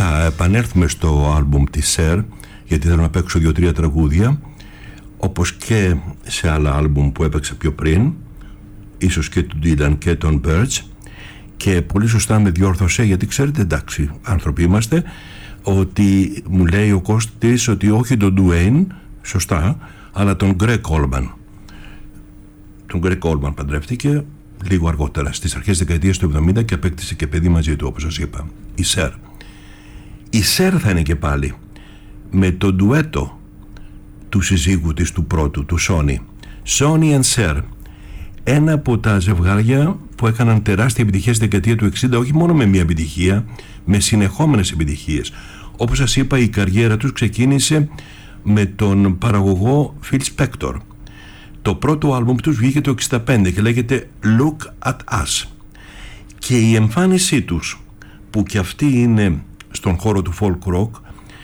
Θα επανέλθουμε στο άλμπουμ της Cher, γιατί θέλω να παίξω 2-3 τραγούδια, όπως και σε άλλα άλμπουμ που έπαιξα πιο πριν, ίσως και του Dylan και των Birds. Και πολύ σωστά με διόρθωσε, γιατί ξέρετε, εντάξει, άνθρωποι είμαστε, ότι μου λέει ο Κώστης ότι όχι τον Dwayne, σωστά, αλλά τον Greg Coleman. Τον Greg Coleman παντρεύτηκε λίγο αργότερα, στις αρχές της δεκαετίας του 70, και απέκτησε και παιδί μαζί του, όπως σας είπα, η Cher. Η Cher θα είναι και πάλι με το ντουέτο του συζύγου της του πρώτου, του Sonny. Sonny and Cher, ένα από τα ζευγάρια που έκαναν τεράστια επιτυχία στη δεκαετία του 60, όχι μόνο με μία επιτυχία, με συνεχόμενες επιτυχίες. Όπως σας είπα, η καριέρα τους ξεκίνησε με τον παραγωγό Phil Spector. Το πρώτο άλμπουμ τους βγήκε το 65 και λέγεται Look at Us. Και η εμφάνισή τους, που και αυτή είναι στον χώρο του folk rock,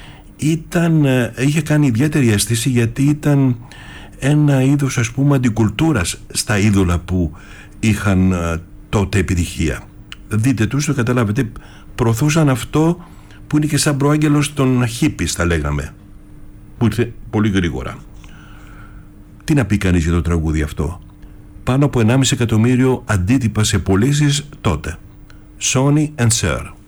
είχε κάνει ιδιαίτερη αίσθηση, γιατί ήταν ένα είδος, ας πούμε, αντικουλτούρας στα είδωλα που είχαν τότε επιτυχία. Δείτε τους, το καταλάβετε, προωθούσαν αυτό που είναι και σαν προάγγελος των hippies, θα λέγαμε, που ήρθε πολύ γρήγορα. Τι να πει κανείς για το τραγούδι αυτό? Πάνω από 1,5 εκατομμύριο αντίτυπα σε πωλήσεις τότε. Sonny and Cher.